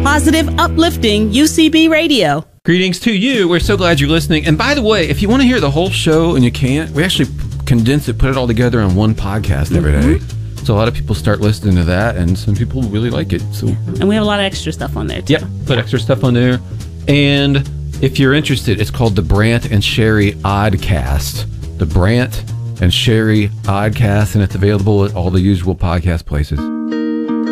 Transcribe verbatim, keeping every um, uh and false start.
positive, uplifting U C B radio. Greetings to you. We're so glad you're listening. And by the way, if you want to hear the whole show and you can't, we actually condense it, put it all together on one podcast every day. Mm-hmm. So a lot of people start listening to that, and some people really like it. So, and we have a lot of extra stuff on there, too. Yep, put yeah. extra stuff on there. And if you're interested, it's called the Brant and Sherry Oddcast. The Brant and Sherry Oddcast, and it's available at all the usual podcast places.